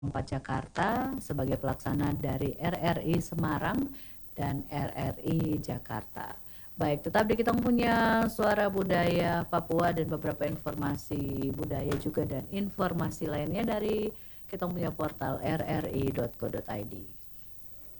4 Jakarta sebagai pelaksana dari RRI Semarang dan RRI Jakarta. Baik, tetap di Kita Punya Suara Budaya Papua dan beberapa informasi budaya juga dan informasi lainnya dari Kita Punya portal rri.co.id.